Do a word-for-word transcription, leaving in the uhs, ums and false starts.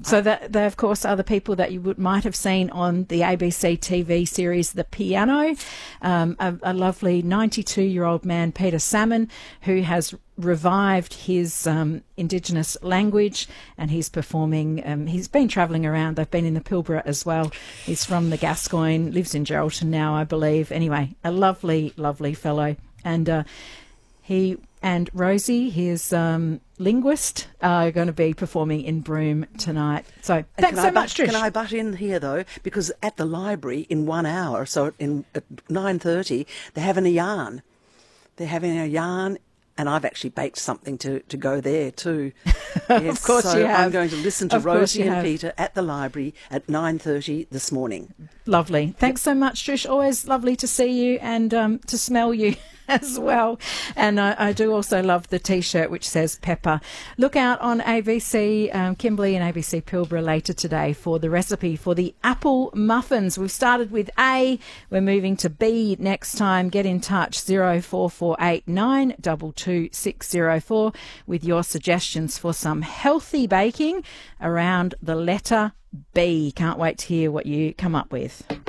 So that they, of course, are the people that you would might have seen on the A B C T V series The Piano. Um, a, a lovely ninety-two-year-old man, Peter Salmon, who has revived his um, Indigenous language, and he's performing. Um, he's been travelling around. They've been in the Pilbara as well. He's from the Gascoyne, lives in Geraldton now, I believe. Anyway, a lovely, lovely fellow. And uh, he and Rosie, his um, linguist, are going to be performing in Broome tonight. So And thanks can so I much, butt, Trish. Can I butt in here, though? Because at the library in one hour, so in, at nine thirty, they're having a yarn. They're having a yarn, and I've actually baked something to, to go there too. Yes, Of course so you have. I'm going to listen to Of course Rosie you and have. Peter at the library at nine thirty this morning. Lovely. Thanks so much, Trish. Always lovely to see you and um, to smell you as well. And I, I do also love the T-shirt which says Pepper. Look out on A B C um, Kimberley and A B C Pilbara later today for the recipe for the apple muffins. We've started with A. We're moving to B next time. Get in touch zero four four eight nine two two six zero four with your suggestions for some healthy baking around the letter B. Can't wait to hear what you come up with.